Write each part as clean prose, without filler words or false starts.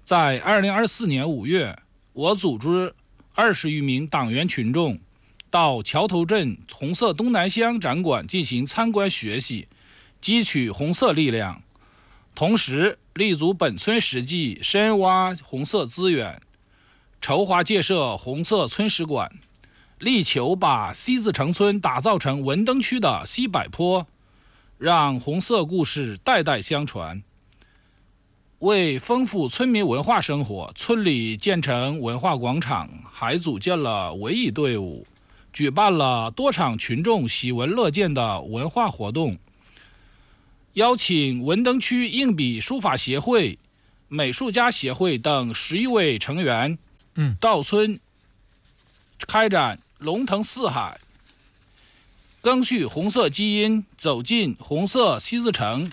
在2024年5月，我组织20余名党员群众到桥头镇红色东南乡展馆进行参观学习，汲取红色力量，同时立足本村实际，深挖红色资源，筹划建设红色村史馆，力求把西子城村打造成文登区的西柏坡，让红色故事代代相传。为丰富村民文化生活，村里建成文化广场，还组建了文艺队伍，举办了多场群众喜闻乐见的文化活动，邀请文登区硬笔书法协会、美术家协会等11位成员到村开展龙腾四海，赓续红色基因，走进红色西子城。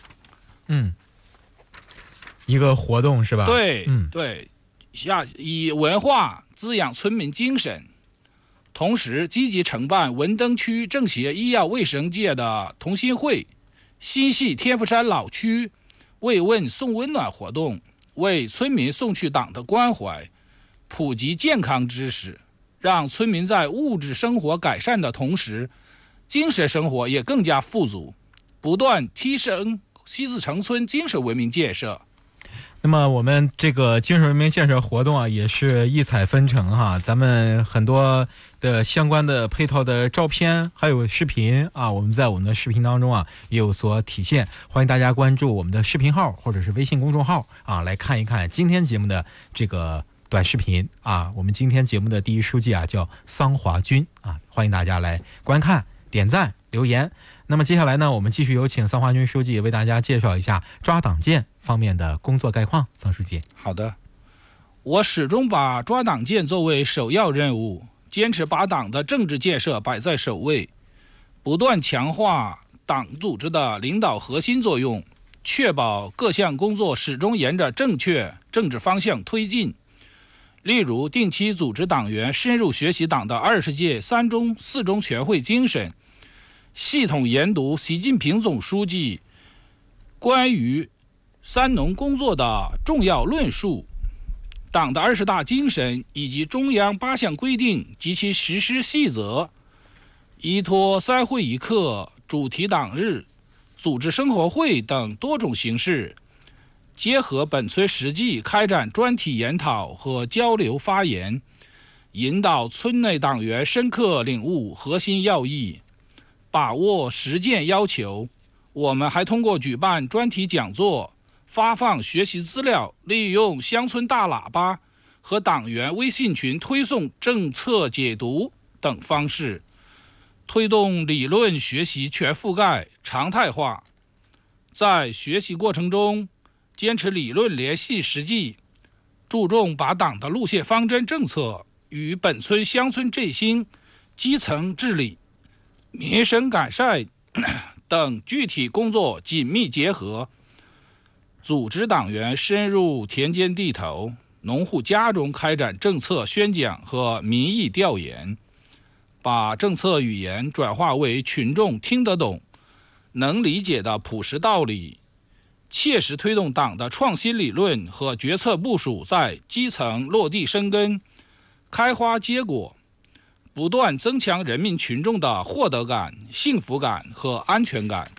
一个活动是吧？ 对，对，以文化滋养村民精神，同时积极承办文登区政协医药卫生界的同心会、心系天福山老区慰问送温暖活动，为村民送去党的关怀，普及健康知识，让村民在物质生活改善的同时，精神生活也更加富足，不断提升西子城村精神文明建设。 那么我们这个精神文明建设活动啊，也是异彩纷呈哈。咱们很多的相关的配套的照片还有视频啊，我们在我们的视频当中啊也有所体现。欢迎大家关注我们的视频号或者是微信公众号啊，来看一看今天节目的这个短视频啊。我们今天节目的第一书记啊叫桑华军啊，欢迎大家来观看、点赞、留言。那么接下来呢，我们继续有请桑华军书记为大家介绍一下抓党建方面的工作概况。桑书记。 好的，我始终把抓党建作为首要任务，坚持把党的政治建设摆在首位，不断强化党组织的领导核心作用，确保各项工作始终沿着正确政治方向推进。例如，定期组织党员深入学习党的20届3中4中全会精神，系统研读习近平总书记关于3农工作的重要论述，党的20大精神以及中央8项规定及其实施细则，依托3会1课、主题党日、组织生活会等多种形式，结合本村实际开展专题研讨和交流发言，引导村内党员深刻领悟核心要义，把握实践要求。我们还通过举办专题讲座、发放学习资料，利用乡村大喇叭和党员微信群推送政策解读等方式，推动理论学习全覆盖、常态化。在学习过程中，坚持理论联系实际，注重把党的路线方针政策与本村乡村振兴、基层治理、民生改善等具体工作紧密结合，组织党员深入田间地头、农户家中开展政策宣讲和民意调研，把政策语言转化为群众听得懂、能理解的朴实道理，切实推动党的创新理论和决策部署在基层落地生根、开花结果，不断增强人民群众的获得感、幸福感和安全感。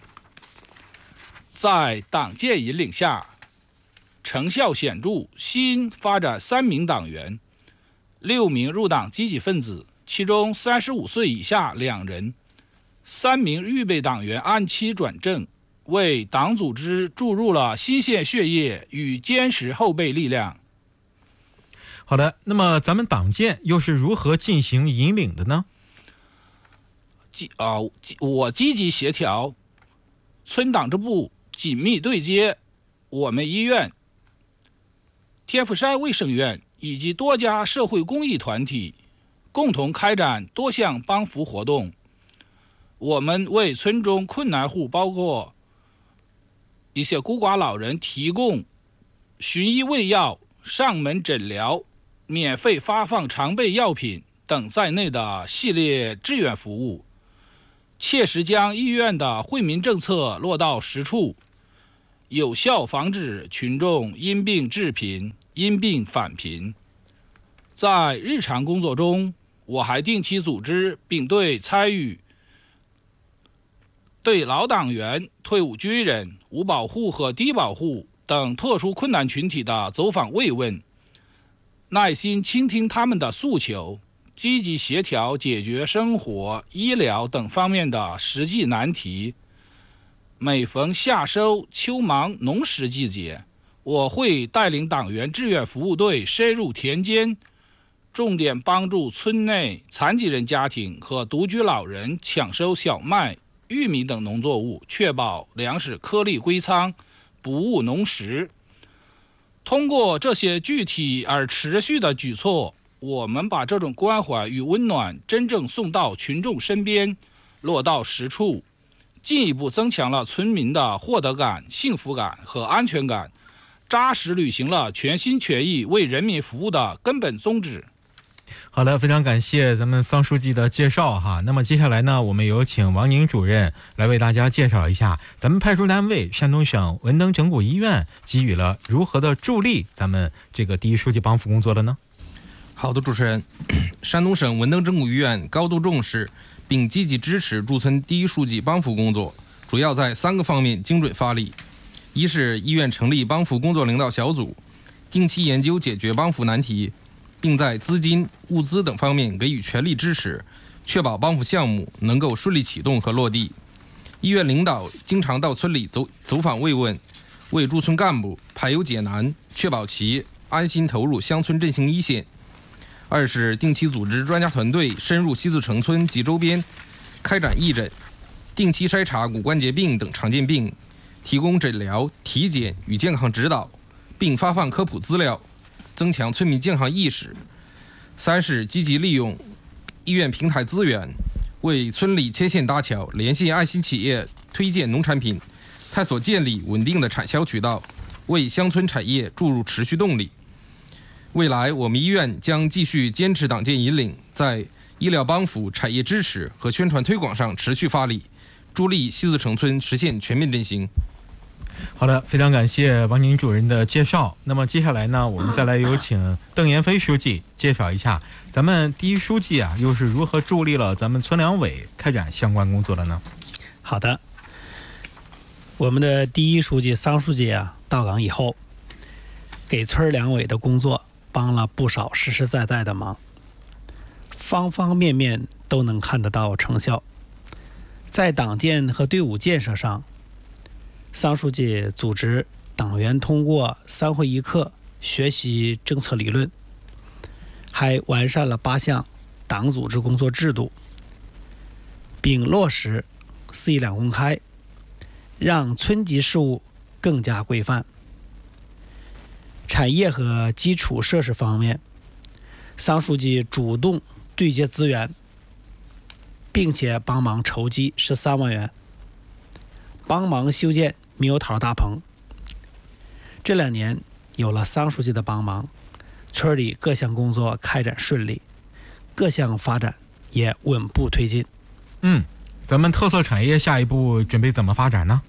在党建引领下，成效显著，新发展3名党员，6名入党积极分子，其中35岁以下2人，3名预备党员按期转正，为党组织注入了新鲜血液与坚实后备力量。 好的，那么咱们党建又是如何进行引领的呢？ 我积极协调，村党支部紧密对接我们医院、天福山卫生院以及多家社会公益团体，共同开展多项帮扶活动。我们为村中困难户，包括一些孤寡老人，提供寻医喂药、上门诊疗、免费发放常备药品等在内的系列志愿服务，切实将医院的惠民政策落到实处， 有效防止群众因病致贫、因病返贫。在日常工作中，我还定期组织并对参与对老党员、退伍军人、无保户和低保户等特殊困难群体的走访慰问，耐心倾听他们的诉求，积极协调解决生活、医疗等方面的实际难题。每逢夏收、秋忙、农时季节，我会带领党员志愿服务队深入田间，重点帮助村内残疾人家庭和独居老人抢收小麦、玉米等农作物，确保粮食颗粒归仓，不误农时。通过这些具体而持续的举措，我们把这种关怀与温暖真正送到群众身边，落到实处，进一步增强了村民的获得感、幸福感和安全感，扎实履行了全心全意为人民服务的根本宗旨。 好的，非常感谢咱们桑书记的介绍哈。那么接下来呢，我们有请王宁主任来为大家介绍一下咱们派出单位山东省文登整骨医院给予了如何的助力咱们这个第一书记帮扶工作的呢？ 好的，主持人，山东省文登整骨医院高度重视并积极支持驻村第一书记帮扶工作，主要在3个方面精准发力。一是医院成立帮扶工作领导小组，定期研究解决帮扶难题，并在资金、物资等方面给予全力支持，确保帮扶项目能够顺利启动和落地。医院领导经常到村里走访慰问，为驻村干部排忧解难，确保其安心投入乡村振兴一线。二是定期组织专家团队深入西子城村及周边，开展义诊，定期筛查骨关节病等常见病，提供诊疗、体检与健康指导，并发放科普资料，增强村民健康意识。三是积极利用医院平台资源，为村里牵线搭桥，联系爱心企业推荐农产品，探索建立稳定的产销渠道，为乡村产业注入持续动力。未来我们医院将继续坚持党建引领，在医疗帮扶、产业支持和宣传推广上持续发力，助力西子城村实现全面振兴。 好的，非常感谢王宁主任的介绍。那么接下来呢，我们再来有请邓延飞书记介绍一下咱们第一书记啊，又是如何助力了咱们村两委开展相关工作的呢？ 好的，我们的第一书记桑书记啊，到岗以后，给村两委的工作帮了不少实实在在的忙，方方面面都能看得到成效。在党建和队伍建设上，桑书记组织党员通过3会1课学习政策理论，还完善了8项党组织工作制度，并落实4.1两公开，让村级事务更加规范。产业和基础设施方面，桑书记主动对接资源，并且帮忙筹集13万元，帮忙修建猕猴桃大棚。这2年有了桑书记的帮忙，村里各项工作开展顺利，各项发展也稳步推进。 咱们特色产业下一步准备怎么发展呢？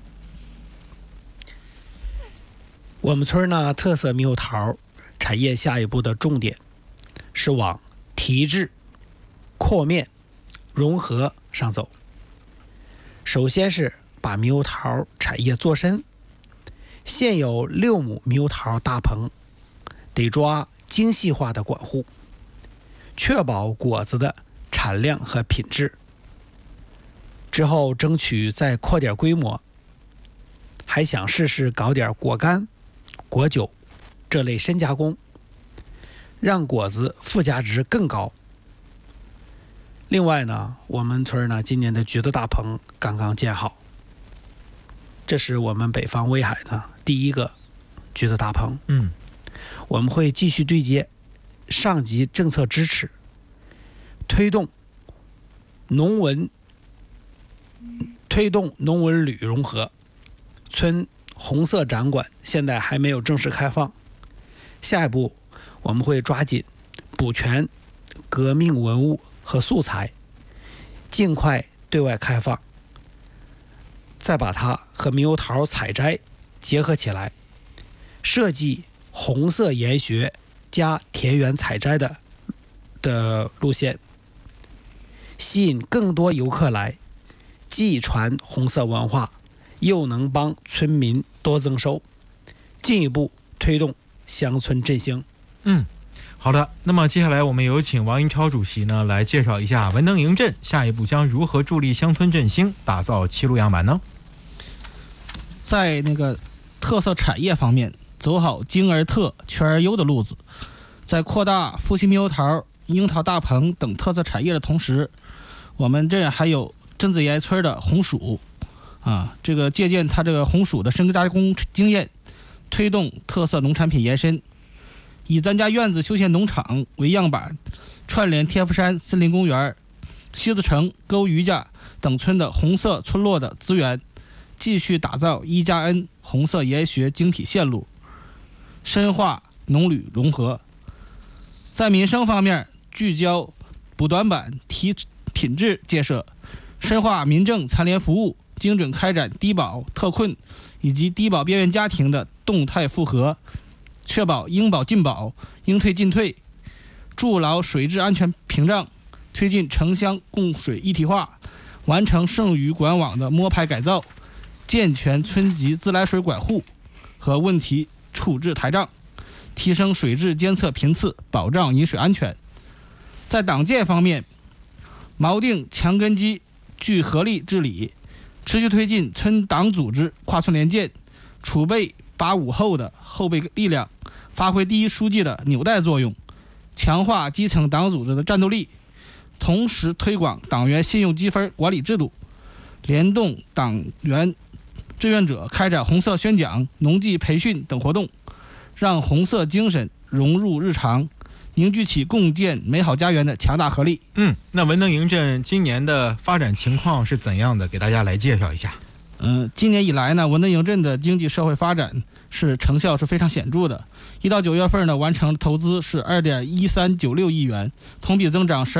我们村呢，特色猕猴桃产业下一步的重点是往提质、扩面、融合上走。首先是把猕猴桃产业做深，现有6亩猕猴桃大棚，得抓精细化的管护，确保果子的产量和品质。之后争取再扩点规模，还想试试搞点果干、果酒这类深加工，让果子附加值更高。另外呢，我们村呢今年的橘子大棚刚刚建好，这是我们北方威海呢第一个橘子大棚。我们会继续对接上级政策支持，推动农文旅融合。村红色展馆现在还没有正式开放，下一步我们会抓紧补全革命文物和素材，尽快对外开放，再把它和猕猴桃采摘结合起来，设计红色研学加田园采摘的路线，吸引更多游客来，既传红色文化，又能帮村民多增收，进一步推动乡村振兴。 好的，那么接下来我们有请王银超主席呢来介绍一下文登营镇下一步将如何助力乡村振兴，打造齐鲁样板呢？ 在那个特色产业方面，走好精而特、全而优的路子，在扩大富硒猕猴桃、樱桃大棚等特色产业的同时，我们这还有镇子岩村的红薯这个借鉴它这个红薯的深耕加工经验，推动特色农产品延伸，以咱家院子休闲农场为样板，串联天福山森林公园、西子城、沟余家等村的红色村落的资源，继续打造1+N 红色研学精品线路，深化农旅融合。在民生方面，聚焦补短板、提品质建设，深化民政残联服务，精准开展低保特困以及低保边缘家庭的动态复核，确保应保尽保、应退尽退，筑牢水质安全屏障，推进城乡供水一体化，完成剩余管网的摸排改造，健全村级自来水管护和问题处置台账，提升水质监测频次，保障饮水安全。在党建方面，锚定强根基，聚合力治理，持续推进村党组织跨村联建，储备85后的后备力量，发挥第一书记的纽带作用，强化基层党组织的战斗力，同时推广党员信用积分管理制度，联动党员志愿者开展红色宣讲、农技培训等活动，让红色精神融入日常，凝聚起共建美好家园的强大合力。 那文登营镇今年的发展情况是怎样的？给大家来介绍一下。 今年以来呢，文登营镇的经济社会发展成效是非常显著的。1到9月份呢，完成投资是2.1396亿元，同比增长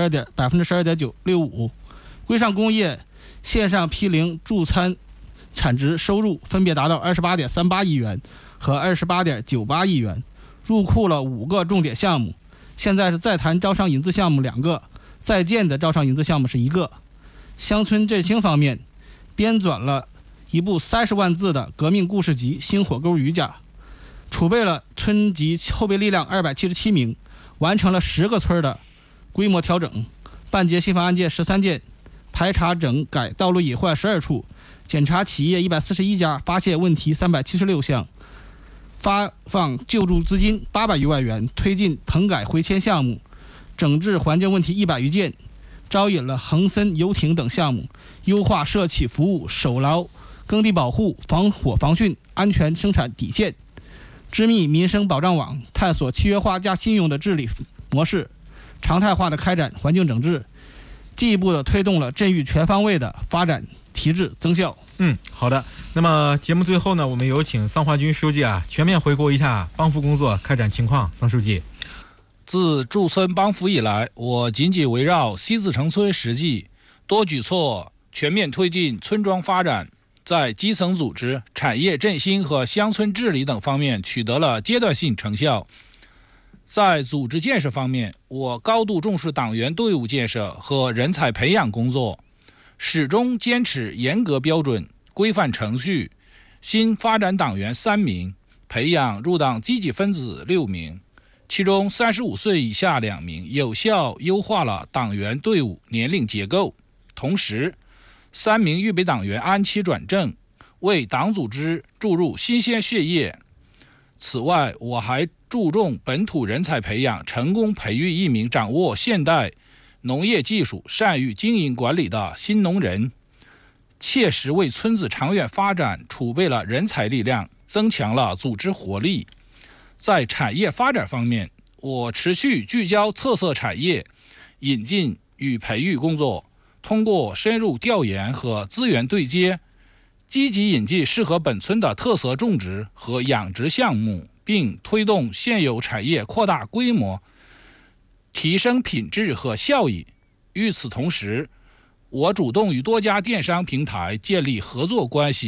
12.965%。规上工业线上批零助餐产值收入分别达到28.38亿元和28.98亿元，入库了5个重点项目。现在是在谈招商引资项目2个，在建的招商引资项目是1个。乡村振兴方面，编纂了一部30万字的革命故事集《星火沟余家》，储备了村级后备力量277名，完成了10个村的规模调整，办结新房案件13件，排查整改道路隐患12处，检查企业141家，发现问题376项，发放救助资金800余万元，推进棚改回迁项目，整治环境问题100余件，招引了恒森游艇等项目，优化社企服务，守牢耕地保护、防火防汛、安全生产底线，织密民生保障网，探索契约化加信用的治理模式，常态化的开展环境整治，进一步的推动了镇域全方位的发展提质增效。 好的。那么节目最后呢，我们有请桑华军书记全面回顾一下帮扶工作开展情况。桑书记。 自驻村帮扶以来，我紧紧围绕西子城村实际多举措，全面推进村庄发展，在基层组织、产业振兴和乡村治理等方面取得了阶段性成效。在组织建设方面，我高度重视党员队伍建设和人才培养工作，始终坚持严格标准、规范程序，新发展党员3名，培养入党积极分子6名，其中35岁以下2名，有效优化了党员队伍年龄结构。同时，3名预备党员安期转正，为党组织注入新鲜血液。此外，我还注重本土人才培养，成功培育1名掌握现代农业技术、善于经营管理的新农人，切实为村子长远发展储备了人才力量，增强了组织活力。在产业发展方面，我持续聚焦特色产业引进与培育工作，通过深入调研和资源对接，积极引进适合本村的特色种植和养殖项目，并推动现有产业扩大规模，提升品质和效益。与此同时，我主动与多家电商平台建立合作关系，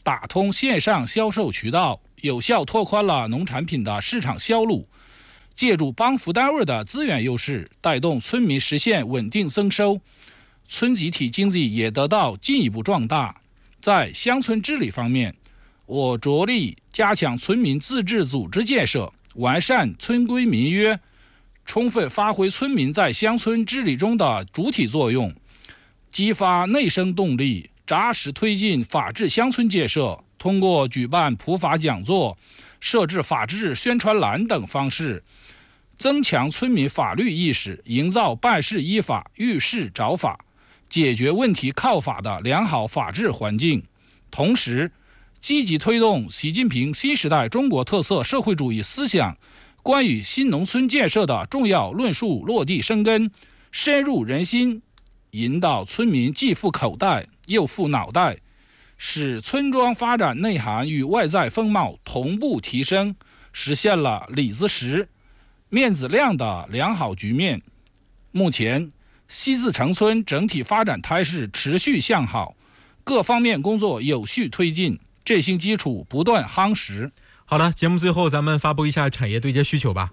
打通线上销售渠道，有效拓宽了农产品的市场销路。借助帮扶单位的资源优势，带动村民实现稳定增收，村集体经济也得到进一步壮大。在乡村治理方面，我着力加强村民自治组织建设，完善村规民约，充分发挥村民在乡村治理中的主体作用，激发内生动力，扎实推进法治乡村建设。通过举办普法讲座、设置法治宣传栏等方式，增强村民法律意识，营造办事依法、遇事找法、解决问题靠法的良好法治环境。同时，积极推动习近平新时代中国特色社会主义思想关于新农村建设的重要论述落地生根，深入人心，引导村民既富口袋又富脑袋，使村庄发展内涵与外在风貌同步提升，实现了里子实、面子亮的良好局面。目前，西自城村整体发展态势持续向好，各方面工作有序推进，振兴基础不断夯实。 好了，节目最后咱们发布一下产业对接需求吧。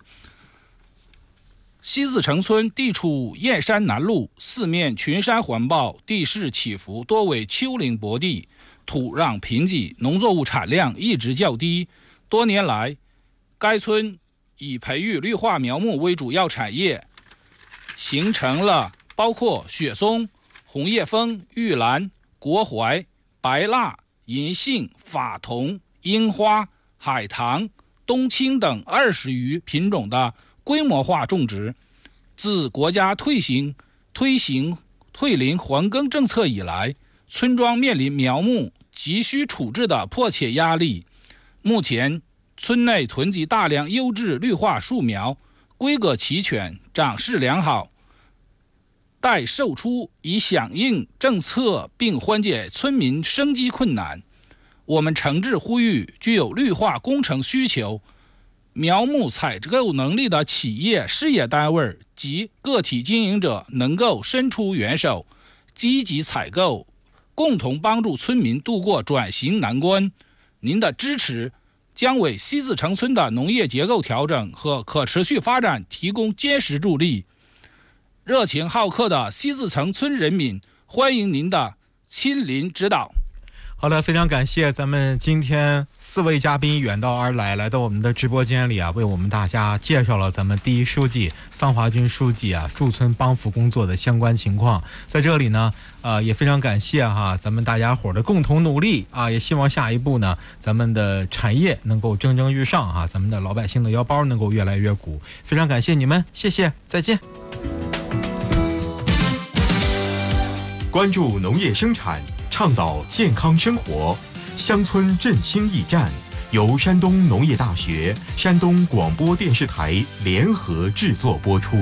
西自城村地处燕山南麓，四面群山环抱，地势起伏，多为丘陵薄地，土壤贫瘠，农作物产量一直较低。多年来，该村以培育绿化苗木为主要产业，形成了包括雪松、红叶枫、玉兰、国槐、白蜡、银杏、法桐、樱花、海棠、冬青等20余品种的规模化种植。自国家推行退林还耕政策以来，村庄面临苗木急需处置的迫切压力。目前，村内囤积大量优质绿化树苗，规格齐全，长势良好，待售出，以响应政策并缓解村民生计困难。我们诚挚呼吁具有绿化工程需求、苗木采购能力的企业事业单位及个体经营者能够伸出援手，积极采购，共同帮助村民度过转型难关。您的支持将为西自城村的农业结构调整和可持续发展提供坚实助力。热情好客的西自城村人民欢迎您的亲临指导。 好的，非常感谢咱们今天4位嘉宾远道而来，来到我们的直播间里啊，为我们大家介绍了咱们第一书记桑华军书记啊驻村帮扶工作的相关情况。在这里呢，也非常感谢咱们大家伙的共同努力啊，也希望下一步呢，咱们的产业能够蒸蒸日上啊，咱们的老百姓的腰包能够越来越鼓。非常感谢你们，谢谢，再见。 关注农业生产，倡导健康生活，乡村振兴驿站由山东农业大学、山东广播电视台联合制作播出。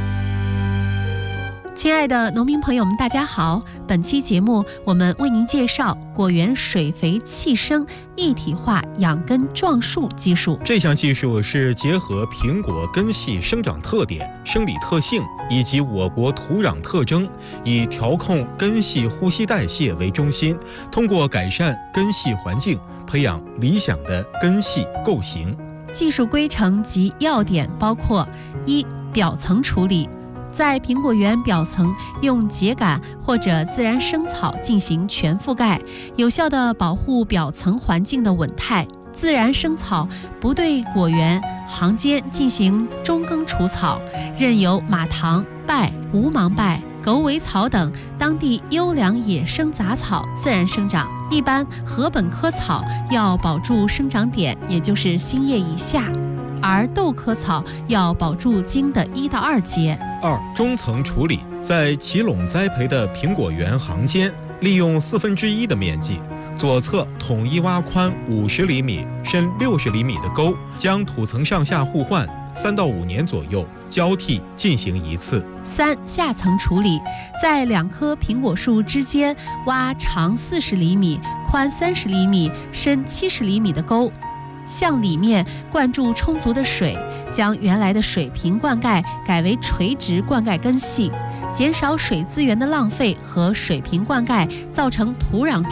亲爱的农民朋友们，大家好！本期节目我们为您介绍果园水肥气生一体化养根壮树技术。 这项技术是结合苹果根系生长特点、生理特性以及我国土壤特征，以调控根系呼吸代谢为中心，通过改善根系环境，培养理想的根系构型。 技术规程及要点包括：一、表层处理。在苹果园表层用秸秆或者自然生草进行全覆盖，有效地保护表层环境的稳态。自然生草不对果园行间进行中耕除草，任由马唐、稗、无芒稗、狗尾草等当地优良野生杂草自然生长。一般禾本科草要保住生长点，也就是新叶以下，而豆科草要保住茎的1到2节。 2、中层处理，在齐垄栽培的苹果园行间，利用1/4的面积，左侧统一挖宽50厘米、深60厘米的沟，将土层上下互换3到5年左右，交替进行一次。 3、下层处理，在2棵苹果树之间挖长40厘米、宽30厘米、深70厘米的沟，向里面灌注充足的水，将原来的水平灌溉改为垂直灌溉根系，减少水资源的浪费和水平灌溉造成土壤中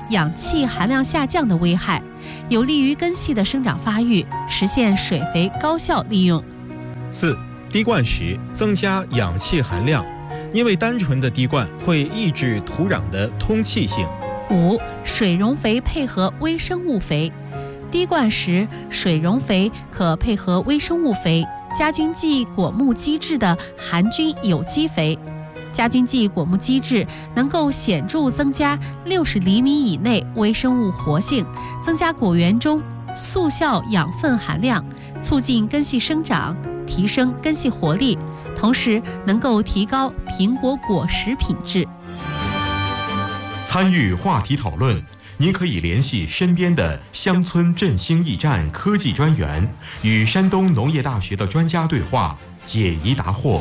氧气含量下降的危害，有利于根系的生长发育，实现水肥高效利用。 4. 滴灌时增加氧气含量，因为单纯的滴灌会抑制土壤的通气性。 5. 水溶肥配合微生物肥，滴灌时水溶肥可配合微生物肥、加菌剂果木基质的含菌有机肥。加菌剂果木基质能够显著增加60厘米以内微生物活性，增加果园中速效养分含量，促进根系生长，提升根系活力，同时能够提高苹果果实品质。 参与话题讨论，您可以联系身边的乡村振兴驿站科技专员，与山东农业大学的专家对话，解疑答惑。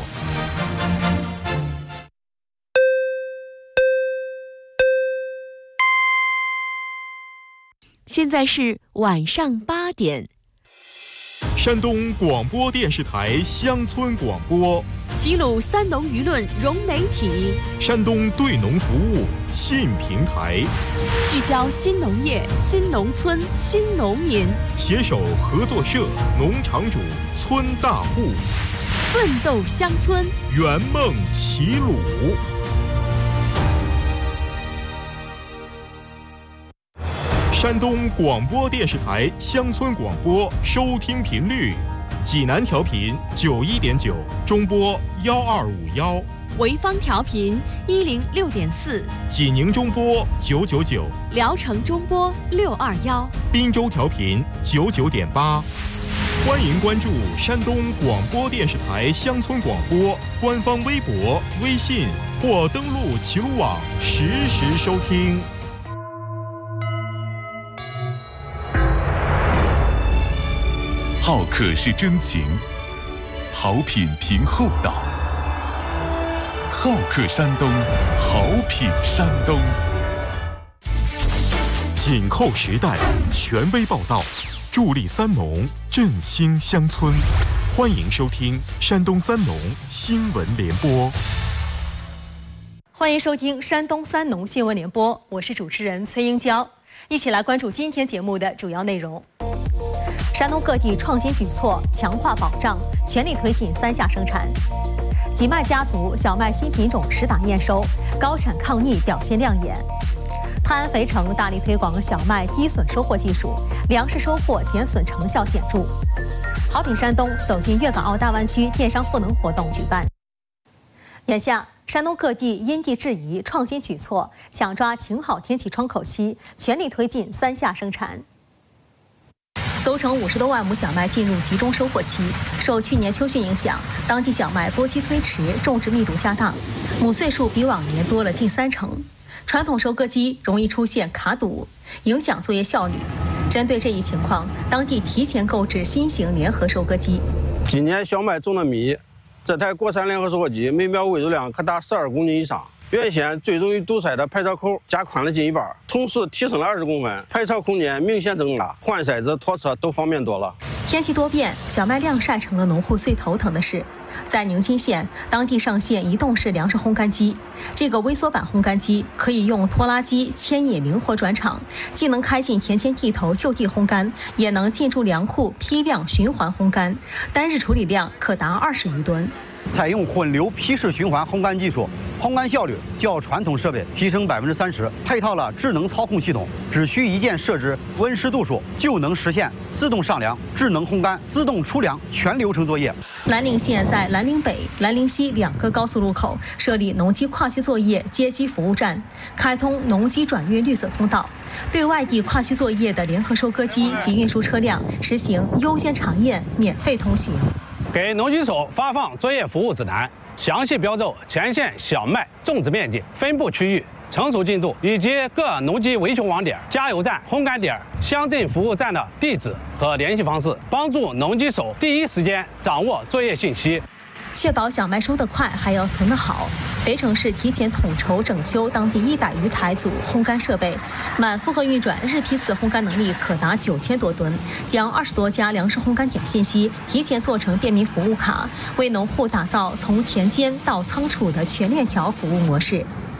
现在是晚上8点。 山东广播电视台乡村广播， 齐鲁三农舆论融媒体， 山东对农服务信平台， 聚焦新农业、新农村、新农民， 携手合作社、农场主、村大户， 奋斗乡村， 圆梦齐鲁。山东广播电视台乡村广播收听频率：济南调频91.9，中波12511； 潍坊调频106.4， 济宁中波999； 聊城中波621； 滨州调频99.8。欢迎关注山东广播电视台乡村广播官方微博、微信，或登录齐鲁网实时收听。 好客是真情，好品凭厚道。好客山东，好品山东。 紧扣时代，权威报道，助力三农，振兴乡村。欢迎收听山东三农新闻联播。 欢迎收听山东三农新闻联播，我是主持人崔英娇，一起来关注今天节目的主要内容。山东各地创新举措，强化保障，全力推进三下生产。吉麦家族小麦新品种实打验收，高产抗逆表现亮眼。泰安肥城大力推广小麦低损收获技术，粮食收获减损成效显著。好品山东走进粤港澳大湾区电商赋能活动举办。眼下，山东各地因地制宜，创新举措，抢抓晴好天气窗口期，全力推进三下生产。邹城50多万亩小麦进入集中收获期，受去年秋汛影响，当地小麦播期推迟，种植密度加大，亩穗数比往年多了近30%。传统收割机容易出现卡堵，影响作业效率。针对这一情况，当地提前购置新型联合收割机。 今年小麦种的密，这台国产联合收割机每秒喂入量可达12公斤以上。原先最容易堵塞的排槽口加宽了近1半，同时提升了20公分，排槽空间明显增大，换筛子、拖车都方便多了。 天气多变，小麦晾晒成了农户最头疼的事。在宁津县，当地上线移动式粮食烘干机。这个微缩版烘干机可以用拖拉机牵引灵活转场，既能开进田间地头就地烘干，也能进驻粮库批量循环烘干，单日处理量可达20余吨。 采用混流批式循环烘干技术，烘干效率较传统设备提升30%，配套了智能操控系统，只需一键设置温湿度数，就能实现自动上粮、智能烘干、自动出粮全流程作业。 兰陵县在兰陵北、兰陵西2个高速路口设立农机跨区作业接机服务站，开通农机转运绿色通道，对外地跨区作业的联合收割机及运输车辆实行优先查验、免费通行。 给农机手发放作业服务指南，详细标注全县小麦种植面积、分布区域、成熟进度以及各农机维修网点、加油站、烘干点、乡镇服务站的地址和联系方式，帮助农机手第一时间掌握作业信息。 确保小麦收得快，还要存得好。肥城市提前统筹整修当地100余台组烘干设备，满负荷运转，日批次烘干能力可达9000多吨。将20多家粮食烘干点信息提前做成便民服务卡，为农户打造从田间到仓储的全链条服务模式。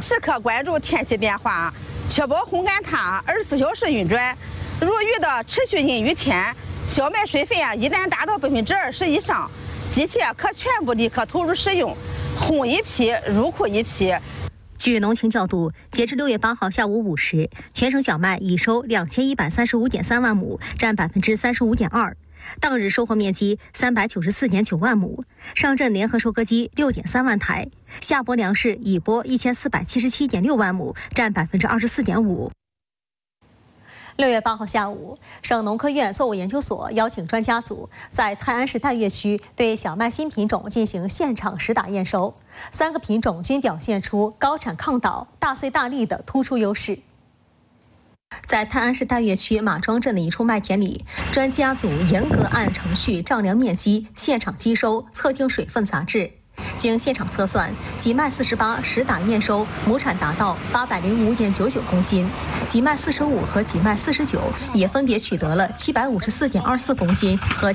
时刻关注天气变化，确保烘干塔24小时运转。如遇到持续阴雨天，小麦水分一旦达到20%以上，机械可全部立刻投入使用，烘一批，入库一批。 据农情调度，截至6月8号下午5时，全省小麦已收2135.3万亩，占35.2%。当日收获面积394.9万亩，上阵联合收割机6.3万台，下播粮食已播1477.6万亩，占24.5%。6月8号下午，省农科院作物研究所邀请专家组在泰安市岱岳区对小麦新品种进行现场实打验收，3个品种均表现出高产抗倒、大穗大粒的突出优势。在泰安市岱岳区马庄镇的一处麦田里，专家组严格按程序丈量面积，现场机收、测定水分杂质。经现场测算，秬麦48实打验收亩产达到805.99公斤，秬麦45和秬麦49也分别取得了754.24公斤和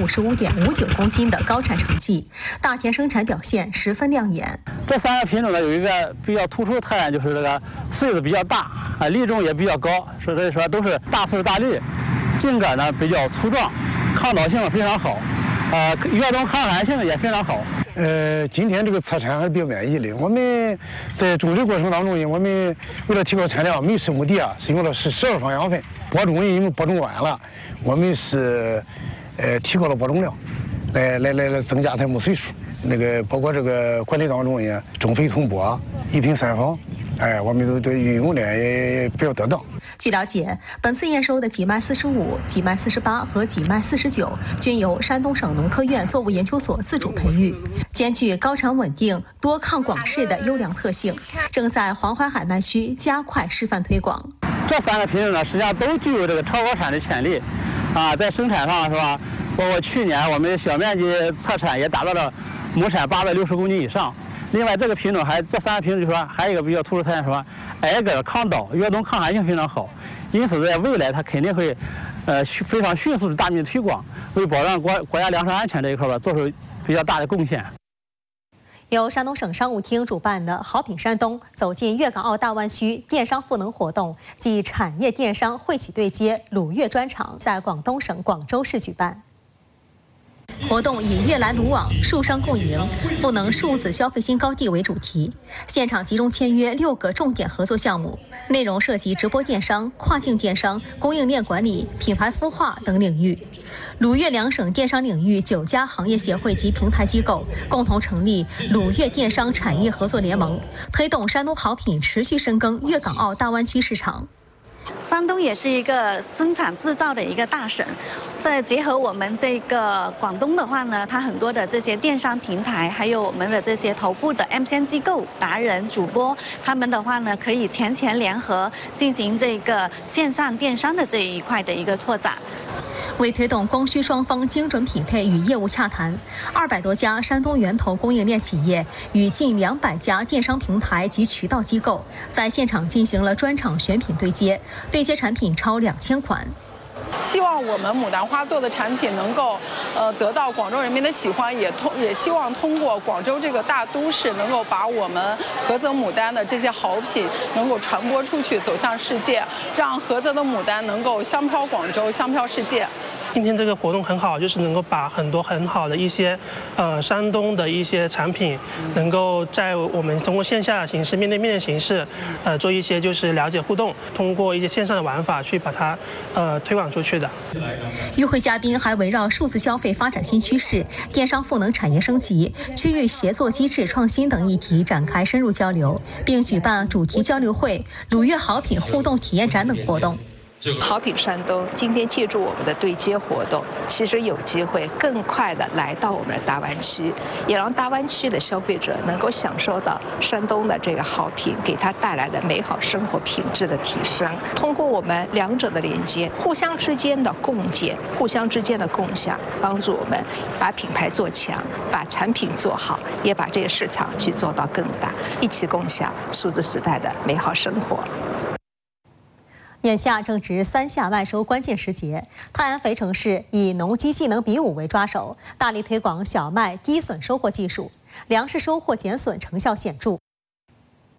755.59公斤的高产成绩，大田生产表现十分亮眼。 这3个品种呢，有一个比较突出的特点，就是这个穗子比较大啊，粒重也比较高，所以说都是大穗大粒，茎秆呢比较粗壮，抗倒性非常好，越冬抗寒性也非常好。 今天这个测产还是比较满意的。我们在种植过程当中呢，我们为了提高产量，每10亩地使用了12双养分。播种因为播种晚了，我们是提高了播种量，来增加它亩穗数。包括这个管理当中呢，种肥同播，1品3防，我们都运用的也比较得当。 据了解，本次验收的秬麦45、秬麦48和秬麦49均由山东省农科院作物研究所自主培育，兼具高产稳定、多抗广适的优良特性，正在黄淮海麦区加快示范推广。 这3个品种呢，实际上都具有这个超高产的潜力，在生产上是吧？包括去年我们小面积测产也达到了亩产860公斤以上。另外，这个品种这3个品种就说还有一个比较突出特点，说矮杆抗倒、越冬抗寒性非常好，因此在未来它肯定会非常迅速的大面积推广，为保障国家粮食安全这一块做出比较大的贡献。 由山东省商务厅主办的好品山东走进粤港澳大湾区电商赋能活动暨产业电商惠企对接鲁粤专场在广东省广州市举办。活动以粤来鲁网、数商共赢、赋能数字消费新高地为主题，现场集中签约6个重点合作项目，内容涉及直播电商、跨境电商、供应链管理、品牌孵化等领域。鲁粤两省电商领域9家行业协会及平台机构共同成立鲁粤电商产业合作联盟，推动山东好品持续深耕粤港澳大湾区市场。 山东也是一个生产制造的一个大省，再结合我们这个广东的话呢，它很多的这些电商平台，还有我们的这些头部的 MCN 机构、达人、主播，他们的话呢，可以前联合进行这个线上电商的这一块的一个拓展。 为推动供需双方精准匹配与业务洽谈，200多家山东源头供应链企业与近200家电商平台及渠道机构在现场进行了专场选品对接，对接产品超2000款。 希望我们牡丹花做的产品能够得到广州人民的喜欢，也希望通过广州这个大都市，能够把我们菏泽牡丹的这些好品能够传播出去，走向世界，让菏泽的牡丹能够香飘广州，香飘世界。 今天这个活动很好，就是能够把很多很好的一些山东的一些产品，能够在我们通过线下的形式、面对面的形式，做一些就是了解互动，通过一些线上的玩法去把它推广出去的。 与会嘉宾还围绕数字消费发展新趋势、电商赋能产业升级、区域协作机制创新等议题展开深入交流，并举办主题交流会、鲁粤好品互动体验展等活动。 好品山东今天借助我们的对接活动，其实有机会更快地来到我们的大湾区，也让大湾区的消费者能够享受到山东的这个好品给他带来的美好生活品质的提升。通过我们两者的连接，互相之间的共建，互相之间的共享，帮助我们把品牌做强，把产品做好，也把这个市场去做到更大，一起共享数字时代的美好生活。 眼下正值3夏外收关键时节，泰安肥城市以农机技能比武为抓手，大力推广小麦低损收获技术，粮食收获减损成效显著。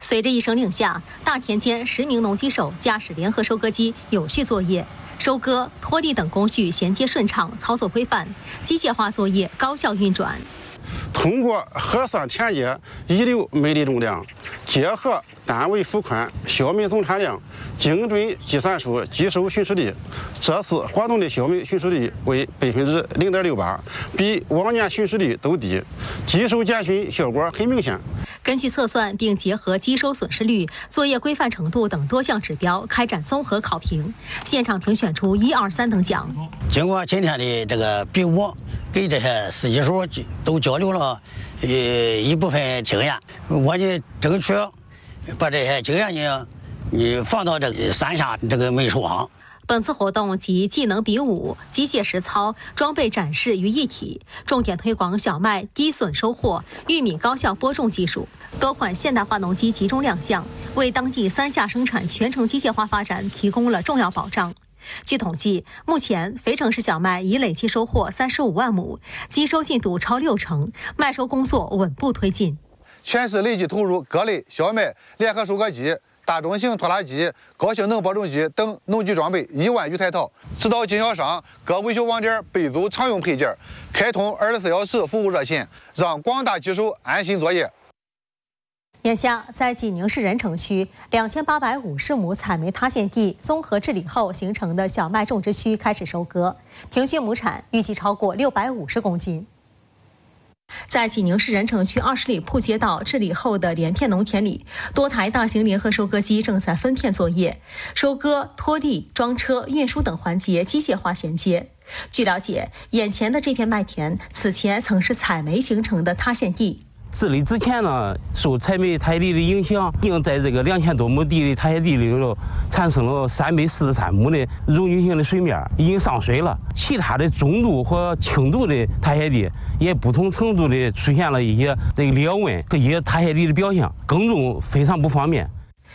随着一声令下，大田间10名农机手驾驶联合收割机有序作业，收割、脱粒等工序衔接顺畅，操作规范，机械化作业高效运转。 通过核算田野遗留每粒重量，结合单位幅宽、小麦总产量，精准计算出机收巡视率。这次活动的小麦巡视率为0.68%，比往年巡视率都低，机收减巡效果很明显。 根据测算并结合机收损失率、作业规范程度等多项指标开展综合考评，现场评选出1、2、3等奖。 经过今天的这个比武，给这些司机手都交流了一部分经验，我呢争取把这些经验呢，放到这个山下这个美术网。 本次活动集技能比武、机械实操、装备展示于一体，重点推广小麦低损收获、玉米高效播种技术。多款现代化农机集中亮相，为当地3下生产全程机械化发展提供了重要保障。据统计，目前肥城市小麦已累计收获35万亩，机收进度超60%，麦收工作稳步推进。 全市累计投入各类小麦联合收割机、大中型拖拉机、高性能播种机等农机装备1万余台套，指导经销商各维修网点备足常用配件，开通24小时服务热线，让广大机手安心作业。 眼下，在济宁市任城区2850亩采煤塌陷地综合治理后形成的小麦种植区开始收割，平均亩产预计超过650公斤。在济宁市任城区20里铺街道治理后的连片农田里，多台大型联合收割机正在分片作业，收割、脱粒、装车、运输等环节机械化衔接。据了解，眼前的这片麦田此前曾是采煤形成的塌陷地。 治理之前呢，受采煤塌陷地的影响，已经在这个2000多亩地的塌陷地里头产生了343亩的溶菌性的水面，已经上水了。其他的中度和轻度的塌陷地也不同程度的出现了一些这个裂纹和一些塌陷地的表现，耕种非常不方便。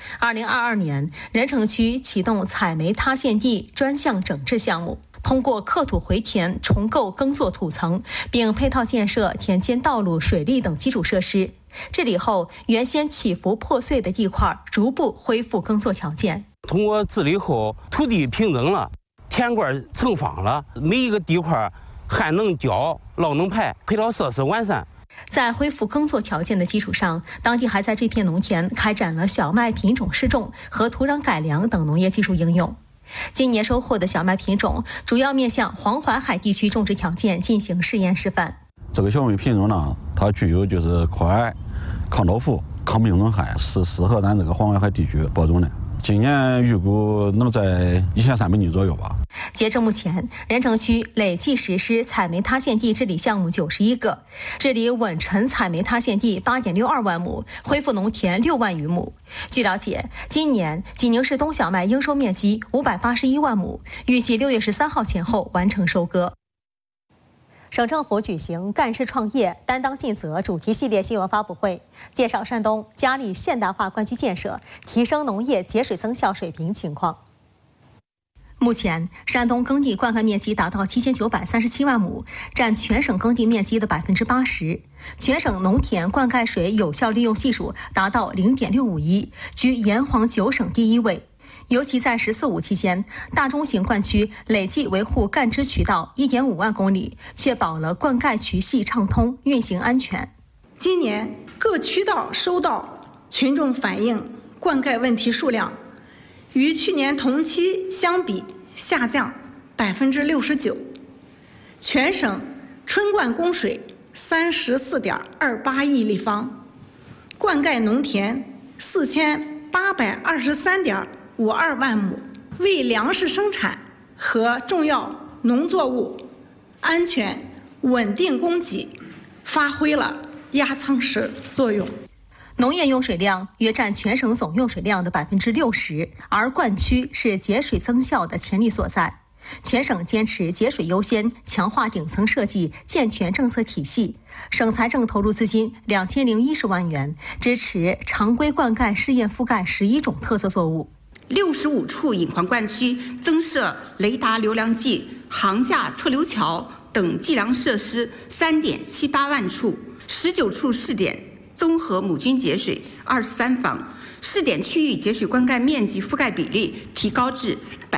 2022年，任城区启动采煤塌陷地专项整治项目，通过刻土回填、重构耕作土层，并配套建设田间道路、水利等基础设施。治理后，原先起伏破碎的地块逐步恢复耕作条件。 通过治理后，土地平整了，田块成方了，每一个地块旱能浇、涝能排，配套设施完善。 在恢复耕作条件的基础上，当地还在这片农田开展了小麦品种试种和土壤改良等农业技术应用。今年收获的小麦品种主要面向黄淮海地区种植条件进行试验示范。 这个小麦品种呢，它具有就是快、抗倒伏、抗病虫害，是适合咱这个黄淮海地区播种的。今年预估能在1300亩左右吧。 截至目前，任城区累计实施采煤塌陷地治理项目91个，治理稳沉采煤塌陷地8.62万亩，恢复农田6万余亩。据了解，今年济宁市冬小麦应收面积581万亩，预计6月13号前后完成收割。省政府举行干事创业、担当尽责主题系列新闻发布会，介绍山东加力现代化灌区建设，提升农业节水增效水平情况。目前，山东耕地灌溉面积达到7937万亩，占全省耕地面积的80%。全省农田灌溉水有效利用系数达到0.651，居炎黄9省第1位。尤其在“14·5”期间，大中型灌区累计维护干支渠道1.5万公里，确保了灌溉渠系畅通、运行安全。 今年各渠道收到群众反映灌溉问题数量与去年同期相比下降69%，全省春灌供水34.28亿立方，灌溉农田4823.52万亩，为粮食生产和重要农作物安全稳定供给发挥了压舱石作用。 农业用水量约占全省总用水量的60%，而灌区是节水增效的潜力所在。全省坚持节水优先，强化顶层设计，健全政策体系。省财政投入资金2010万元，支持常规灌溉试验覆盖11种特色作物。 65处隐患灌区增设雷达流量计、桁架测流桥等计量设施3.78万处，19处试点综合母菌节水23方试点区域节水灌溉面积覆盖比例提高至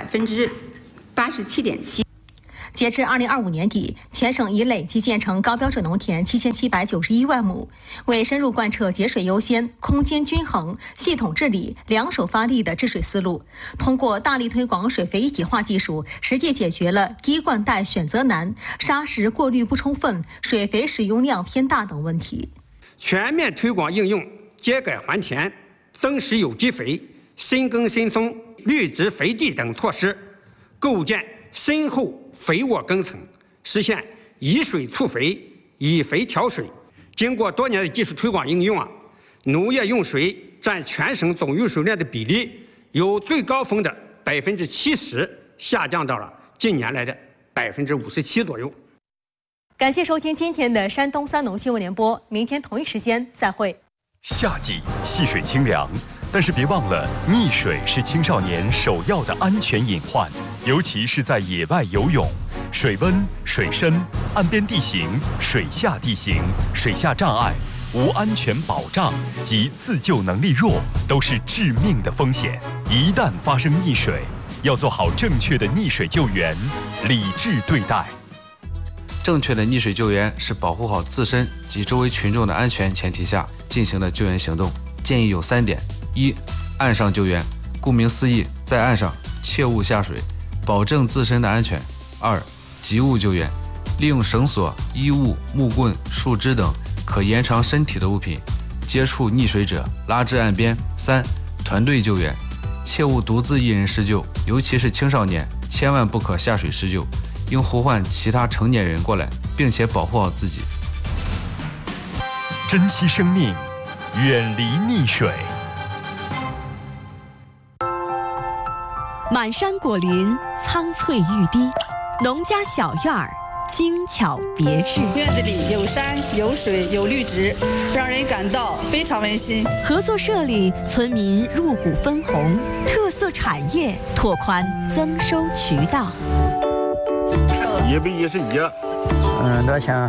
87.7%。 截至2025年底，全省已累计建成高标准农田7791万亩，为深入贯彻节水优先、空间均衡、系统治理、两手发力的治水思路，通过大力推广水肥一体化技术，实际解决了滴灌带选择难、砂石过滤不充分、水肥使用量偏大等问题。 全面推广应用秸秆还田、增施有机肥、深耕深松、绿植肥地等措施，构建深厚肥沃耕层，实现以水促肥、以肥调水。经过多年的技术推广应用农业用水占全省总用水量的比例由最高峰的70%下降到了近年来的57%左右。 感谢收听今天的山东三农新闻联播，明天同一时间再会。 夏季戏水清凉，但是别忘了，溺水是青少年首要的安全隐患，尤其是在野外游泳，水温、水深、岸边地形、水下地形、水下障碍、无安全保障及自救能力弱，都是致命的风险。一旦发生溺水，要做好正确的溺水救援，理智对待。 正确的溺水救援是保护好自身及周围群众的安全前提下进行的救援行动，建议有3点：一、岸上救援，顾名思义，在岸上切勿下水，保证自身的安全；二、急物救援，利用绳索、衣物、木棍、树枝等可延长身体的物品接触溺水者，拉至岸边；三、团队救援，切勿独自一人施救，尤其是青少年，千万不可下水施救，应呼唤其他成年人过来，并且保护好自己。 珍惜生命，远离溺水。 满山果林，苍翠欲滴，农家小院儿，精巧别致。 院子里有山有水有绿植，让人感到非常温馨。 合作社里，村民入股分红，特色产业拓宽增收渠道。 111，多少钱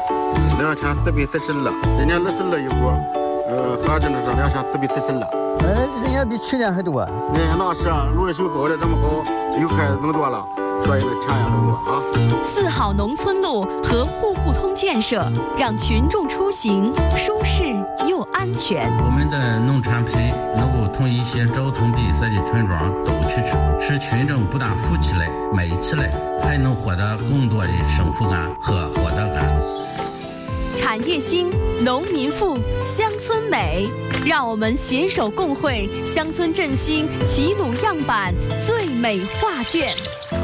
？2440了，今年20了一股，合着呢是2440了。 这也比去年还多。 那是论收高的这么高，又开始更多了，所以呢钱也更多啊。 4号农村路和户户通建设，让群众出行舒适又安全。 我们的农产品能够从一些交通闭塞的村庄走出去，使群众不但富起来、美起来，还能获得更多的幸福感和获得感。 产业兴，农民富，乡村美，让我们携手共绘乡村振兴齐鲁样板最美画卷。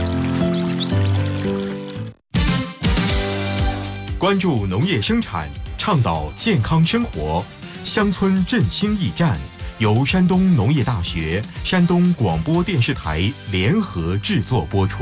关注农业生产，倡导健康生活，乡村振兴驿站由山东农业大学、山东广播电视台联合制作播出。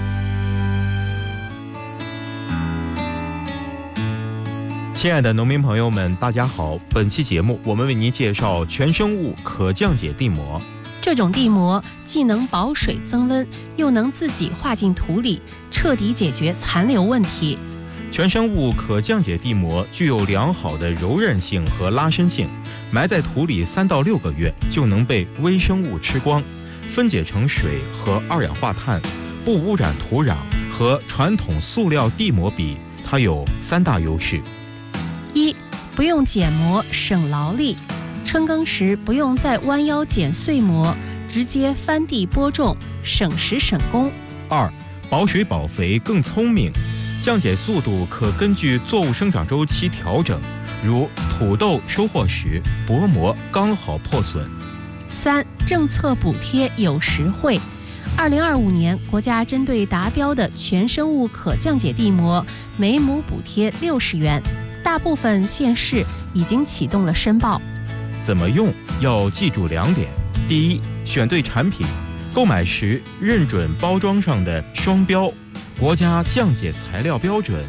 亲爱的农民朋友们，大家好！本期节目我们为您介绍全生物可降解地膜。 这种地膜既能保水增温，又能自己化进土里，彻底解决残留问题。 全生物可降解地膜具有良好的柔韧性和拉伸性，埋在土里3到6个月就能被微生物吃光，分解成水和2氧化碳，不污染土壤。和传统塑料地膜比，它有3大优势。 1. 不用剪膜，省劳力。春耕时不用再弯腰剪碎膜，直接翻地播种，省时省工。 2. 保水保肥更聪明，降解速度可根据作物生长周期调整，如土豆收获时薄膜刚好破损。 3. 政策补贴有实惠。2025年，国家针对达标的全生物可降解地膜，每亩补贴60元。大部分县市已经启动了申报。 怎么用？要记住2点：第一，选对产品，购买时认准包装上的双标，国家降解材料标准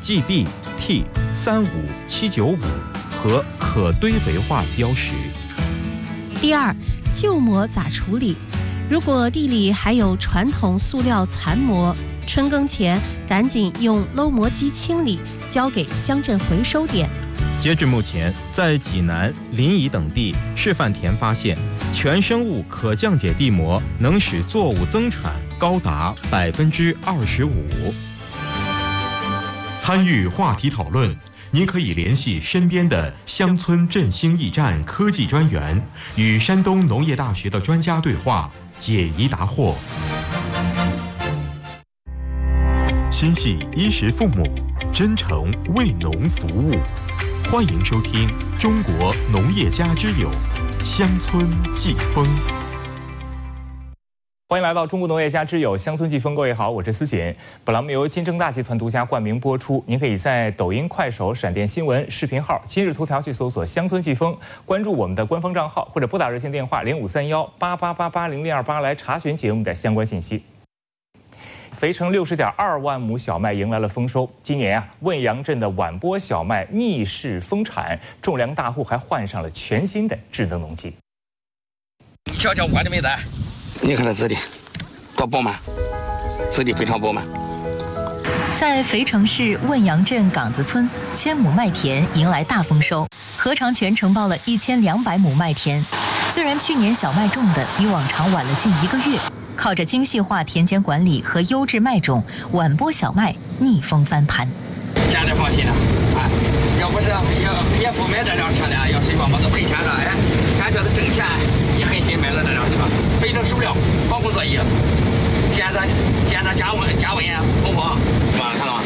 GB/T35795 和可堆肥化标识。 第二，旧膜咋处理？如果地里还有传统塑料残膜，春耕前赶紧用搂膜机清理，交给乡镇回收点。 截至目前，在济南、临沂等地示范田发现，全生物可降解地膜能使作物增产高达25%。参与话题讨论，您可以联系身边的乡村振兴驿站科技专员，与山东农业大学的专家对话，解疑答惑。心系衣食父母，真诚为农服务。欢迎收听《中国农业家之友》乡村季风。 欢迎来到《中国农业家之友》乡村季风，各位好，我是思锦。本栏目由金正大集团独家冠名播出。您可以在抖音、快手、闪电新闻视频号、今日头条去搜索“乡村季风”，关注我们的官方账号，或者拨打热线电话053188880028来查询节目的相关信息。肥成60.2万亩小麦迎来了丰收。今年汶阳镇的晚播小麦逆势丰产，种粮大户还换上了全新的智能农机。 瞧瞧我的麦子，你看这籽的多饱满，籽的非常饱满。 在肥城市汶阳镇岗子村，1000亩麦田迎来大丰收，禾长全承包了1200亩麦田。虽然去年小麦种的比往常晚了近1个月。靠着精细化田间管理和优质麦种，晚播小麦逆风翻盘。 家里放心了，哎，要不是也不买这辆车呢，要是说我都赔钱了，哎，感觉到挣钱，也很心买了这辆车，非常熟练，好工作意，见着加温红火，是吧？看到吗？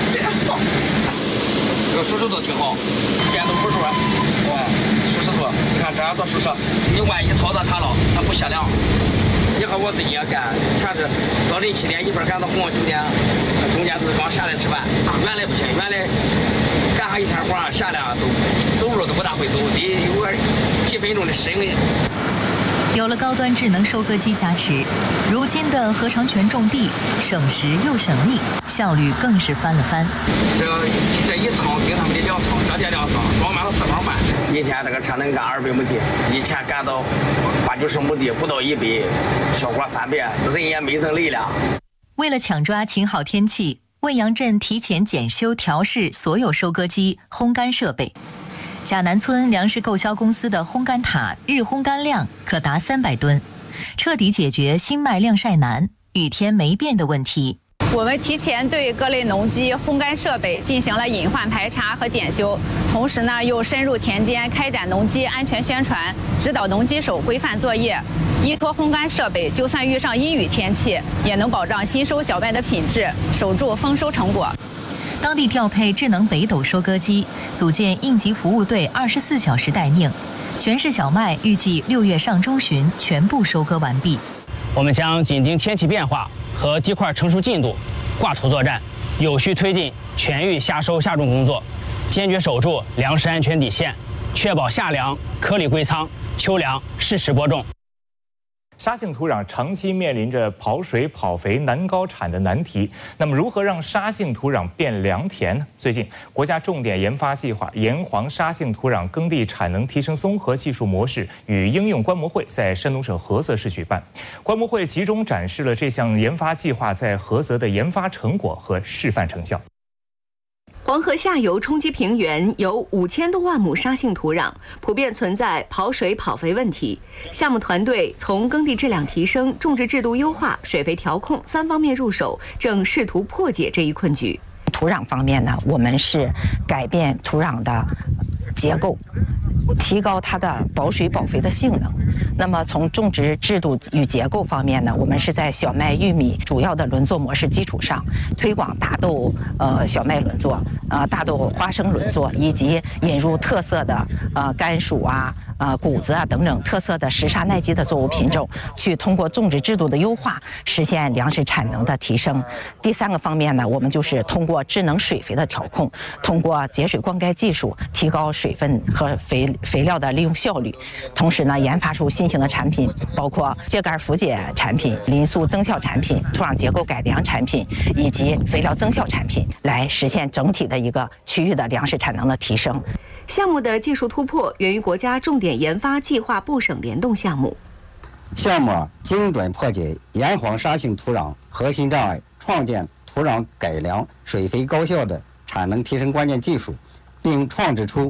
这个熟熟度挺好，见都熟熟，哎，熟熟度，你看这样多熟熟，你万一操作它了，它不下凉。以后我自己也干，全是早晨7点一边干到9点，中间就是刚下来吃饭。原来不行，原来干上一天活下来都走路都不大会走，得有几分钟的适应。 有了高端智能收割机加持，如今的禾长全种地省时又省力，效率更是翻了番。 这一仓顶他们的2仓，这点2仓装满了4方半。以前这个车能干200亩地，以前干到80-90亩地，不到100，效果3倍，人也没增累了。 为了抢抓晴好天气，汶阳镇提前检修调试所有收割机、烘干设备。贾南村粮食购销公司的烘干塔日烘干量可达300吨，彻底解决新麦晾晒难、雨天没变的问题。 我们提前对各类农机、烘干设备进行了隐患排查和检修，同时呢，又深入田间开展农机安全宣传，指导农机手规范作业。依托烘干设备，就算遇上阴雨天气，也能保障新收小麦的品质，守住丰收成果。 当地调配智能北斗收割机，组建应急服务队，24小时待命。全市小麦预计6月上周旬全部收割完毕。 我们将紧盯天气变化和地块成熟进度，挂土作战，有序推进全域夏收夏种工作，坚决守住粮食安全底线，确保夏粮颗粒归仓，秋粮适时播种。 沙性土壤长期面临着跑水、跑肥、难高产的难题。那么，如何让沙性土壤变良田呢？最近，国家重点研发计划炎黄沙性土壤耕地产能提升综合技术模式与应用观摩会在山东省菏泽市举办。观摩会集中展示了这项研发计划在菏泽的研发成果和示范成效。 黄河下游冲积平原有5000多万亩沙性土壤，普遍存在跑水、跑肥问题。项目团队从耕地质量提升、种植制度优化、水肥调控3方面入手，正试图破解这一困局。 土壤方面呢，我们是改变土壤的结构，提高它的保水保肥的性能。那么从种植制度与结构方面呢，我们是在小麦、玉米主要的轮作模式基础上，推广大豆小麦轮作、大豆花生轮作，以及引入特色的甘薯谷子等等特色的时沙耐积的作物品种，去通过种植制度的优化，实现粮食产能的提升。第3个方面呢，我们就是通过智能水肥的调控，通过节水灌溉技术，提高水分和肥料的利用效率。同时呢，研发出新型的产品，包括秸秆复解产品、磷素增效产品、土壤结构改良产品以及肥料增效产品，来实现整体的一个区域的粮食产能的提升。 项目的技术突破源于国家重点研发计划部省联动项目。 项目精准破解炎黄沙性土壤核心障碍，创建土壤改良、水肥高效的产能提升关键技术，并创制出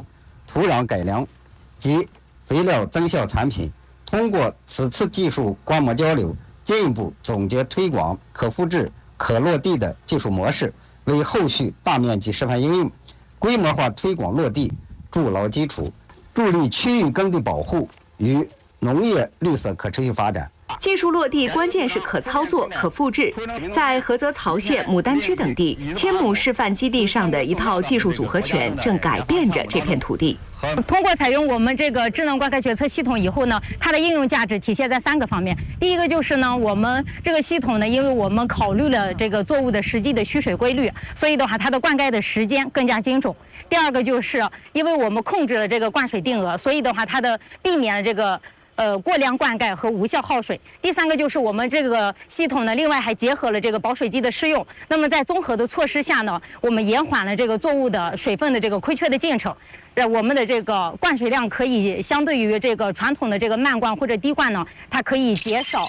土壤改良及肥料增效产品，通过此次技术观摩交流，进一步总结推广可复制、可落地的技术模式，为后续大面积示范应用、规模化推广落地筑牢基础，助力区域耕地保护与农业绿色可持续发展。 技术落地关键是可操作、可复制。在菏泽曹县、牡丹区等地，1000亩示范基地上的一套技术组合拳正改变着这片土地。 通过采用我们这个智能灌溉决策系统以后呢，它的应用价值体现在3个方面。第一个就是呢，我们这个系统呢，因为我们考虑了这个作物的实际的需水规律，所以的话，它的灌溉的时间更加精准。第二个就是因为我们控制了这个灌水定额，所以的话，它的避免了这个过量灌溉和无效耗水。第三个就是我们这个系统呢，另外还结合了这个保水机的适用。那么在综合的措施下呢，我们延缓了这个作物的水分的这个亏缺的进程，让我们的这个灌水量可以相对于这个传统的这个慢灌或者低灌呢，它可以减少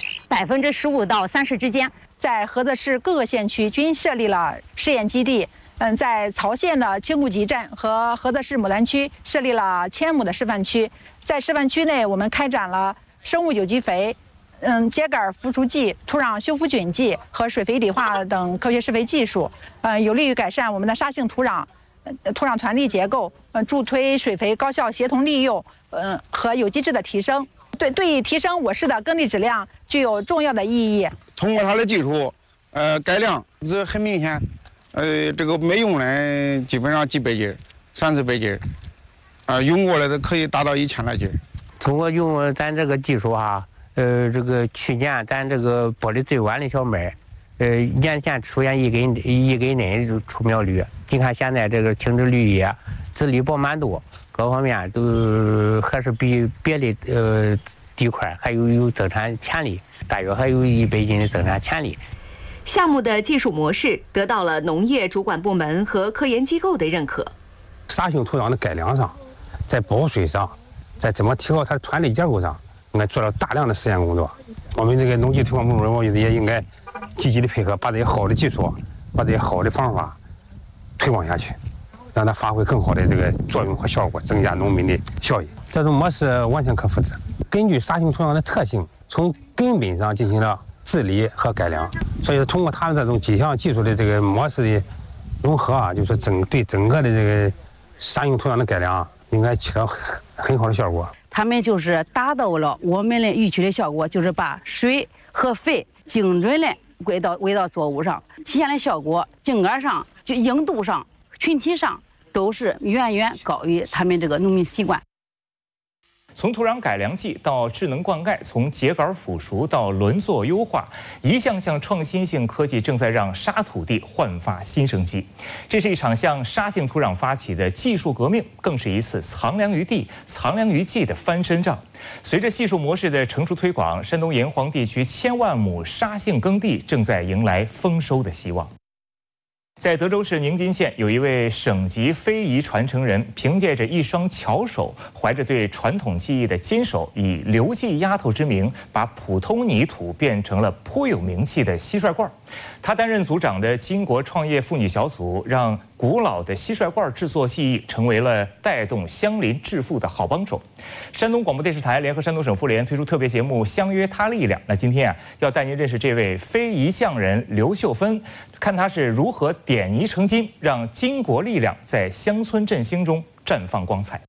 15%到30%之间。 在菏泽市各个县区均设立了试验基地。在曹县的青固集镇和菏泽市牡丹区设立了1000亩的示范区。在示范区内，我们开展了生物有机肥、秸秆扶除剂、土壤修复菌剂和水肥理化等科学施肥技术，有利于改善我们的沙性土壤、土壤团粒结构，助推水肥高效协同利用，和有机质的提升。对于提升我市的耕地质量具有重要的意义。 通过它的技术，改良，这很明显。这个没用的基本上几百斤、30百斤，用过了的可以达到1000来斤。 通过用咱这个技术哈，这个去年咱这个播的最晚的小麦，年前出现一根嫩出苗率。你看现在这个青枝绿叶，籽粒饱满度各方面都还是比别的地块还有增产潜力，大约还有100斤的增产潜力。 项目的技术模式得到了农业主管部门和科研机构的认可。 沙性土壤的改良上，在保水上，在怎么提高它的团粒结构上，应该做了大量的实验工作。我们这个农技推广部门，我觉得也应该积极的配合，把这些好的技术，把这些好的方法推广下去，让它发挥更好的这个作用和效果，增加农民的效益。这种模式完全可复制，根据沙性土壤的特性，从根本上进行了治理和改良。所以通过他们这种几项技术的这个模式的融合啊，就是对整个的这个沙性土壤的改良，应该起到很好的效果。 他们就是达到了我们的预期的效果，就是把水和肥精准的喂到作物上，体现的效果茎杆上、就硬度上、群体上都是远远高于他们这个农民习惯。 从土壤改良剂到智能灌溉，从秸秆腐熟到轮作优化，一项项创新性科技正在让沙土地焕发新生机。这是一场向沙性土壤发起的技术革命，更是一次藏粮于地、藏粮于技的翻身仗。随着技术模式的成熟推广，山东炎黄地区1000万亩沙性耕地正在迎来丰收的希望。在德州市宁津县，有一位省级非遗传承人，凭借着一双巧手，怀着对传统技艺的坚守，以刘记丫头之名，把普通泥土变成了颇有名气的蟋蟀罐。他担任组长的金国创业妇女小组，让古老的蟋蟀罐制作技艺成为了带动乡邻致富的好帮手。山东广播电视台联合山东省妇联推出特别节目《相约她力量》。那今天要带您认识这位非遗匠人刘秀芬，看她是如何点泥成金，让金国力量在乡村振兴中绽放光彩。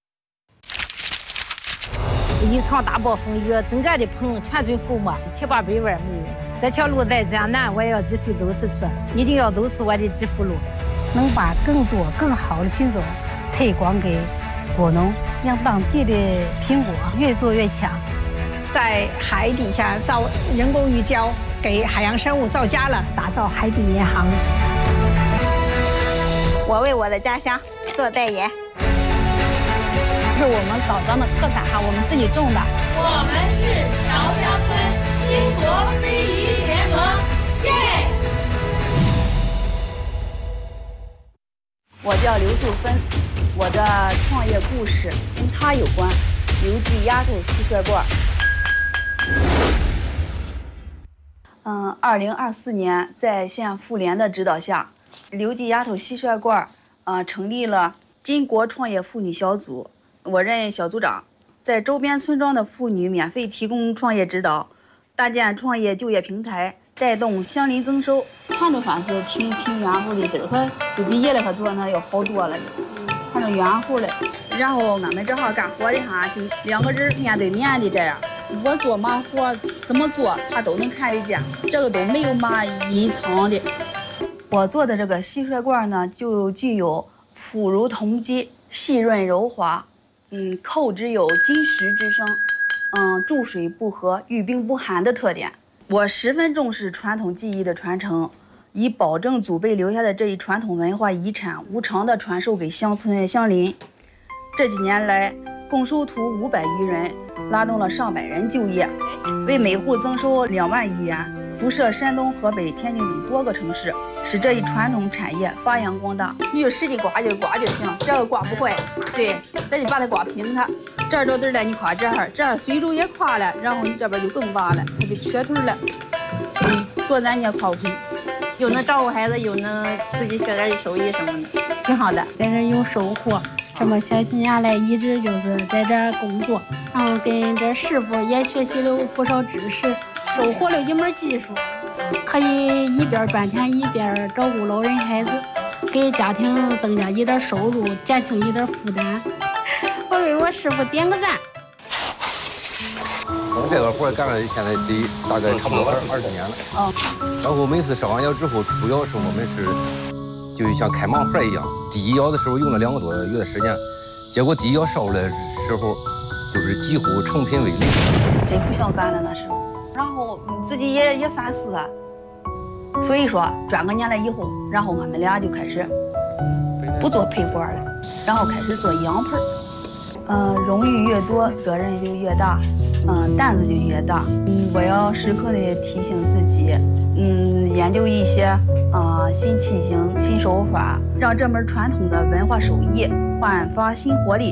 一场大暴风雨，整个的棚全军覆没，7、800万没人。这条路再这样难，我也要自己走出去，一定要走出我的致富路， 能把更多更好的品种推广给果农，让当地的苹果越做越强。 在海底下造人工鱼礁，给海洋生物造家了， 打造海底银行。 我为我的家乡做代言。 是我们枣庄的特产哈，我们自己种的。 我们是曹家村金国非遗联盟，耶！ 我叫刘秀芬，我的创业故事跟她有关，刘记丫头蟋蟀罐。2024年，在县妇联的指导下，刘记丫头蟋蟀罐成立了金国创业妇女小组，我任小组长，在周边村庄的妇女免费提供创业指导，搭建创业就业平台，带动乡邻增收。看着反是挺圆乎的，今儿可就比原来可做那要好多了，看着圆乎了。然后俺们这行干活的哈，就2个人面对面的这样，我做嘛活怎么做，他都能看得见，这个都没有嘛隐藏的。我做的这个蟋蟀罐呢，就具有肤如铜鸡、细润柔滑，口之有金石之声，注水不和、遇冰不寒的特点。我十分重视传统技艺的传承，以保证祖辈留下的这一传统文化遗产无偿地传授给乡村乡邻。这几年来，共收徒500余人，拉动了上百人就业，为每户增收2万余元，辐射山东、河北、天津等多个城市，使这一传统产业发扬光大。你就使劲刮就行，这个刮不坏，对，咱就把它刮平它。这儿着地了，你夸这儿水柱也夸了，然后你这边就更挖了，它就缺腿了。多咱也夸不平， 又能照顾孩子，又能自己学点手艺什么的，挺好的，在这有收获。这么些年来一直就是在这儿工作，然后跟这师傅也学习了不少知识，收获了一门技术，可以一边赚钱一边照顾老人孩子，给家庭增加一点收入，减轻一点负担。我给我师傅点个赞。 我们这个活干了现在大概差不多20年了。然后每次烧完窑之后，出窑时我们是就像开盲盒一样，第一窑的时候用了2个多月的时间，结果第一窑烧出来的时候，就是几乎成品为零。 真不想干了那时候，然后自己也反思了，所以说转个年来以后，然后俺们俩就开始不做配罐了，然后开始做羊盆。荣誉越多，责任就越大，担子就越大。我要时刻的提醒自己，研究一些新器型、新手法，让这门传统的文化手艺焕发新活力。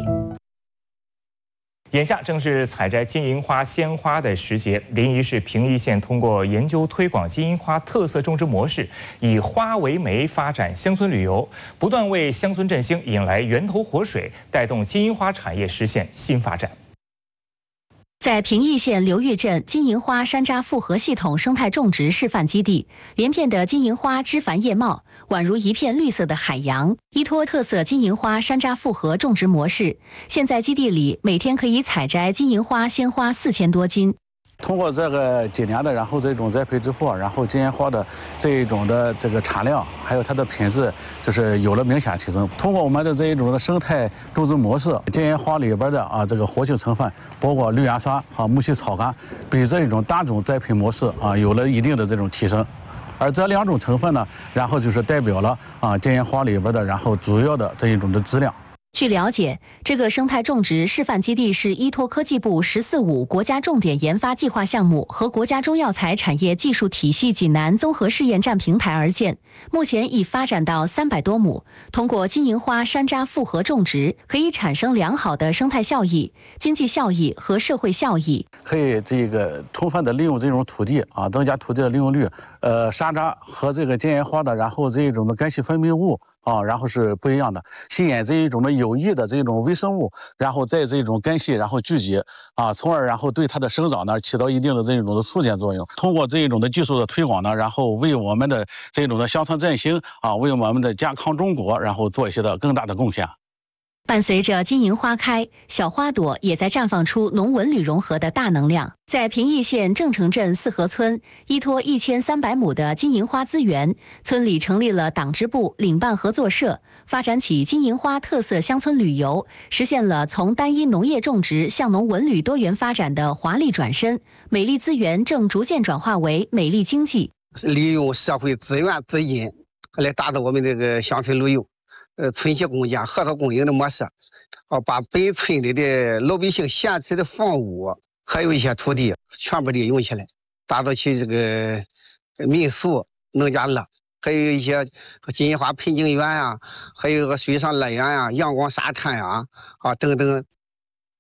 眼下正是采摘金银花鲜花的时节，临沂市平邑县通过研究推广金银花特色种植模式，以花为媒发展乡村旅游，不断为乡村振兴引来源头活水，带动金银花产业实现新发展。 在平邑县刘峪镇金银花山楂复合系统生态种植示范基地，连片的金银花枝繁叶茂，宛如一片绿色的海洋。依托特色金银花山楂复合种植模式，现在基地里每天可以采摘金银花鲜花4000多斤。 通过这个几年的，然后这种栽培之后，然后金银花的这一种的这个产量，还有它的品质，就是有了明显提升。通过我们的这一种的生态种植模式，金银花里边的这个活性成分，包括绿芽沙木犀草苷，比这一种单种栽培模式有了一定的这种提升。而这2种成分呢，然后就是代表了金银花里边的，然后主要的这一种的质量。 据了解，这个生态种植示范基地是依托科技部“14-5”国家重点研发计划项目和国家中药材产业技术体系济南综合试验站平台而建，目前已发展到300多亩。通过金银花山楂复合种植，可以产生良好的生态效益、经济效益和社会效益。 可以这个充分的利用这种土地增加土地的利用率。山楂和这个金银花的，然后这一种的干细分泌物然后是不一样的，吸引这一种的有益的这种微生物，然后在这种根系然后聚集从而然后对它的生长呢起到一定的这一种的促进作用。通过这一种的技术的推广呢，然后为我们的这种的乡村振兴为我们的健康中国然后做一些的更大的贡献。 伴随着金银花开，小花朵也在绽放出农文旅融合的大能量。在平邑县正城镇四河村，依托1300亩的金银花资源，村里成立了党支部领办合作社，发展起金银花特色乡村旅游，实现了从单一农业种植向农文旅多元发展的华丽转身。美丽资源正逐渐转化为美丽经济， 利用社会资源资金来达到我们这个乡村旅游。村企共建、合作共赢的模式，把本村里的老百姓闲置的房屋，还有一些土地，全部利用起来，打造起这个民宿、农家乐，还有一些金银花盆景园呀，还有个水上乐园呀、阳光沙滩呀，等等。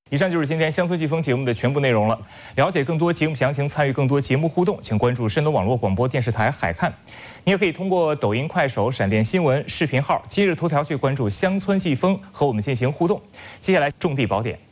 以上就是今天乡村季风节目的全部内容了。了解更多节目详情，参与更多节目互动，请关注山东网络广播电视台海看。你也可以通过抖音、快手、闪电新闻视频号、今日头条去关注乡村季风，和我们进行互动。接下来种地宝典。